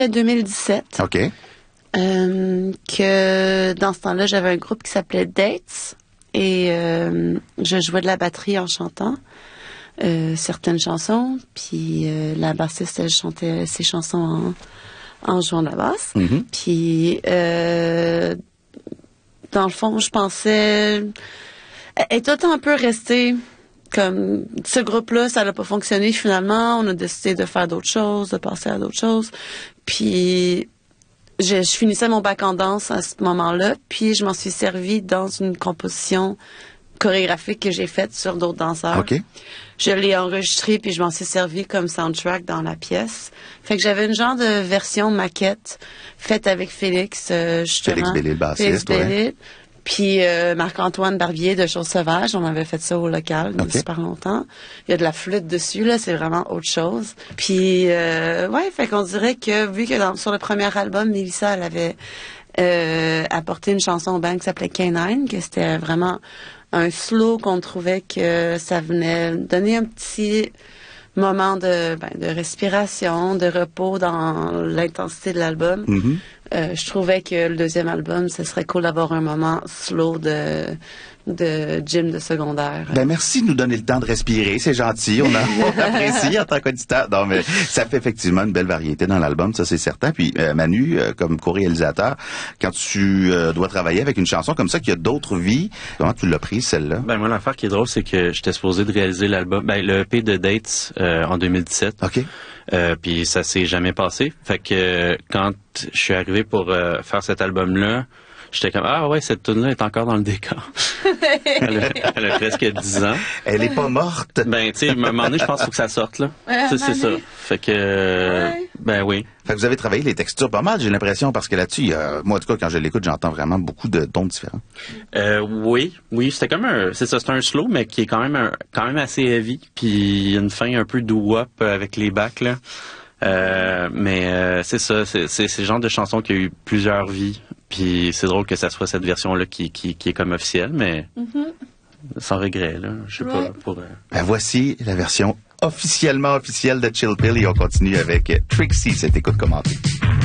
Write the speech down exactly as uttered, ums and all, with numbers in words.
deux mille dix-sept. OK. Euh, que dans ce temps-là, j'avais un groupe qui s'appelait Dates et euh, je jouais de la batterie en chantant euh, certaines chansons. Puis euh, la bassiste, elle chantait ses chansons en, en jouant de la basse. Mm-hmm. Puis euh, dans le fond, je pensais... Elle est tout le temps un peu restée comme... Ce groupe-là, ça n'a pas fonctionné finalement. On a décidé de faire d'autres choses, de passer à d'autres choses. Puis... Je, je finissais mon bac en danse à ce moment-là, puis je m'en suis servi dans une composition chorégraphique que j'ai faite sur d'autres danseurs. OK. Je l'ai enregistrée, puis je m'en suis servi comme soundtrack dans la pièce. Fait que j'avais une genre de version maquette faite avec Félix, euh, justement. Félix Bellil, le bassiste, Félix Bellil. ouais. Puis euh, Marc-Antoine Barbier de Choses Sauvages, on avait fait ça au local il y a Okay. super longtemps. Il y a de la flûte dessus, là, c'est vraiment autre chose. Puis, euh, ouais, fait qu'on dirait que, vu que dans, sur le premier album, Mélissa, elle avait euh, apporté une chanson au band qui s'appelait Canine, que c'était vraiment un slow qu'on trouvait que ça venait donner un petit moment de, ben, de respiration, de repos dans l'intensité de l'album. Mm-hmm. Euh, je trouvais que le deuxième album, ce serait cool d'avoir un moment slow de, de gym de secondaire. Ben merci de nous donner le temps de respirer, c'est gentil, on, a, on apprécie en tant qu'auditeur. Non, mais ça fait effectivement une belle variété dans l'album, ça c'est certain. Puis euh, Manu, euh, comme co-réalisateur, quand tu euh, dois travailler avec une chanson comme ça qui a d'autres vies, comment tu l'as prise celle-là? Ben moi l'affaire qui est drôle, c'est que j'étais supposé de réaliser l'album, ben le E P de Dates euh, en deux mille dix-sept. OK. Euh, puis ça s'est jamais passé. Fait que euh, quand je suis arrivé pour euh, faire cet album-là, j'étais comme ah ouais, cette tune-là est encore dans le décor. elle, a, elle a presque dix ans. Elle est pas morte. Ben tu sais, à un moment donné, je pense qu'il faut que ça sorte là. Ouais, c'est, c'est ça. allez. Fait que euh, Ouais. ben oui. Fait que vous avez travaillé les textures pas mal, j'ai l'impression, parce que là-dessus, il y a, moi en tout cas, quand je l'écoute, j'entends vraiment beaucoup de tons différents. Euh, oui, oui, c'était comme un, c'est ça, c'est un slow, mais qui est quand même un, quand même assez heavy, puis une fin un peu doo-wop avec les bacs là. Euh, mais euh, c'est ça, c'est, c'est, c'est le genre de chanson qui a eu plusieurs vies, puis c'est drôle que ça soit cette version-là qui, qui, qui est comme officielle, mais Mm-hmm. sans regret là, je sais Ouais. pas pour. Euh... Ben voici la version officiellement officielle de Chill Pill et on continue avec Trixie, cette écoute commentée.